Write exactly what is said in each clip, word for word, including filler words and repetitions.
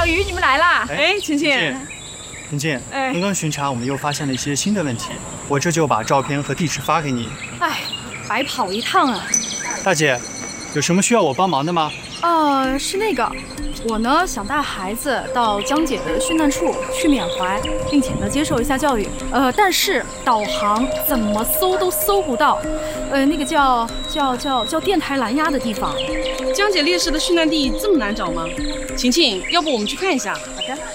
小鱼，你们来啦！ 哎，晴晴， 婷婷，哎，刚刚巡查我们又发现了一些新的问题，我这就把照片和地址发给你。 哎，白跑一趟啊！ 大姐，有什么需要我帮忙的吗？ 呃，是那个，我呢想带孩子到江姐的殉难处去缅怀，并且呢接受一下教育。呃，但是导航怎么搜都搜不到，呃，那个叫叫叫叫电台蓝鸦的地方。 江姐烈士的殉难地这么难找吗？晴晴，要不我们去看一下？ 好的。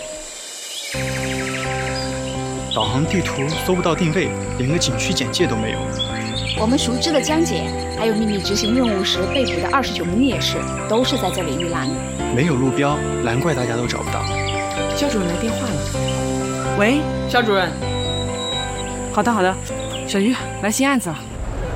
导航地图搜不到定位，连个景区简介都没有。 我们熟知的江姐，还有秘密执行任务时被捕的二十九名烈士，都是在这里遇难。 没有路标，难怪大家都找不到。 肖主任来电话了。喂，肖主任。好的好的，小鱼，来新案子了。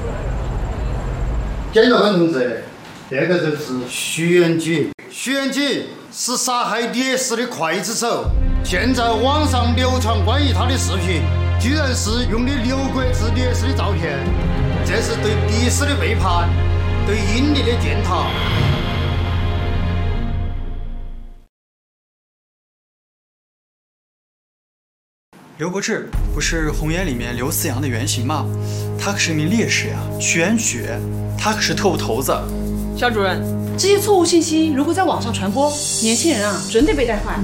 检察官同志，这个就是徐元举，徐元举是杀害烈士的刽子手。现在网上流传关于他的视频，居然是用的刘国志烈士的照片，这是对历史的背叛，对英烈的践踏。 刘国志不是《红岩》里面刘思阳的原型吗？他可是一名烈士呀，徐元举，他可是特务头子。 肖主任，这些错误信息如果在网上传播，年轻人啊，准得被带坏。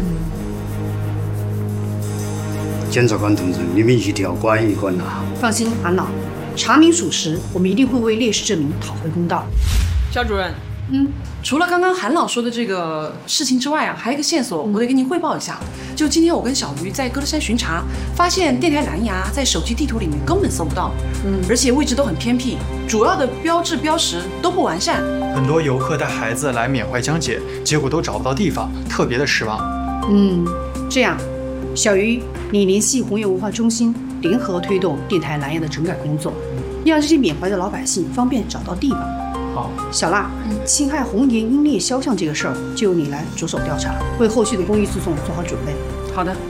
检察官同志，你们一定要管一管呐！ 放心，韩老，查明属实，我们一定会为烈士证明讨回公道。 肖主任，嗯，除了刚刚韩老说的这个事情之外啊，还有一个线索，我得跟您汇报一下。就今天我跟小鱼在歌德山巡查，发现电台蓝牙在手机地图里面根本搜不到，嗯，而且位置都很偏僻，主要的标志标识都不完善。 很多游客带孩子来缅怀江姐，结果都找不到地方，特别的失望。 嗯，这样，小鱼，你联系红叶文化中心，联合推动电台蓝牙的整改工作，让这些缅怀的老百姓方便找到地方。 好， 小辣，侵害红岩英烈肖像这个事儿，就由你来着手调查，为后续的公益诉讼做好准备。 好的。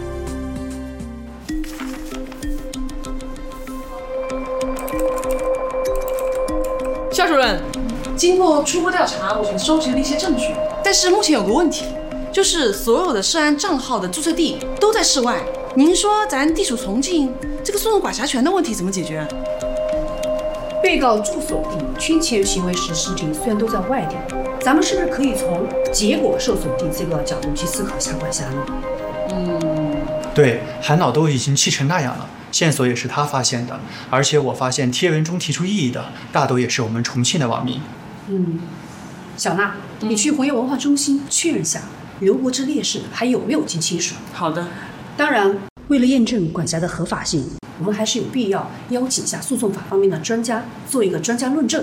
肖主任，经过初步调查，我们收集了一些证据，但是目前有个问题，就是所有的涉案账号的注册地都在市外。您说咱地处重庆，这个诉讼管辖权的问题怎么解决？ 被告住所地、圈钱行为实施地虽然都在外地，咱们是不是可以从结果受损地这个角度去思考一下管辖呢？ 嗯，对，韩老都已经气成那样了，线索也是他发现的，而且我发现贴文中提出异议的大都也是我们重庆的网民。 嗯，小娜，你去红叶文化中心确认下刘国志烈士还有没有进亲属。 好的。 当然，为了验证管辖的合法性，我们还是有必要邀请下诉讼法方面的专家做一个专家论证。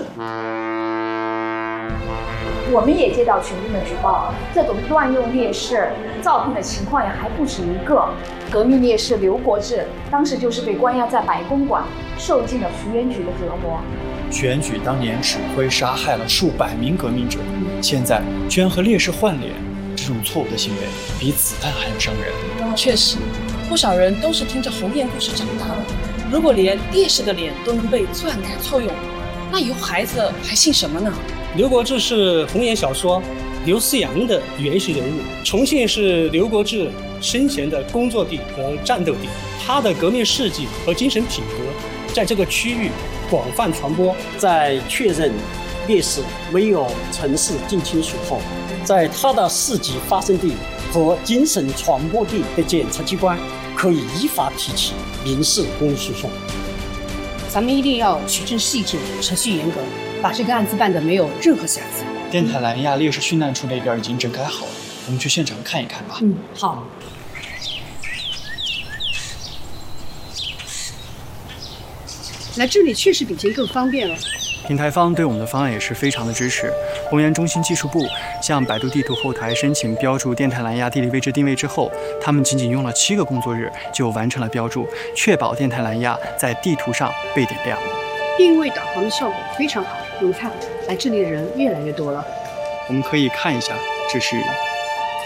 我们也接到群众的举报，这种乱用烈士照片的情况也还不止一个。革命烈士刘国志当时就是被关押在白公馆，受尽了徐元举的折磨。 徐元举当年指挥杀害了数百名革命者，现在居然和烈士换脸，这种错误的行为比子弹还要伤人。 确实，不少人都是听着红颜故事长大的。如果连烈士的脸都能被篡改错用，那以后孩子还信什么呢？ 刘国志是红颜小说刘思阳的原型人物，重庆是刘国志生前的工作地和战斗地，他的革命事迹和精神品格在这个区域广泛传播。 在确认烈士没有从事近亲属后，在他的事迹发生地和精神传播地的检察机关可以依法提起民事公益诉讼。 咱们一定要取证细致，程序严格，把这个案子办得没有任何瑕疵。 电台蓝亚烈士殉难处那边已经整改好了，我们去现场看一看吧。 嗯，好。来这里确实比以前更方便了。 平台方对我们的方案也是非常的支持。红岩中心技术部向百度地图后台申请标注电台蓝亚地理位置定位之后，他们仅仅用了七个工作日就完成了标注，确保电台蓝亚在地图上被点亮。 定位导航的效果非常好，你看，来这里的人越来越多了。 我们可以看一下，这是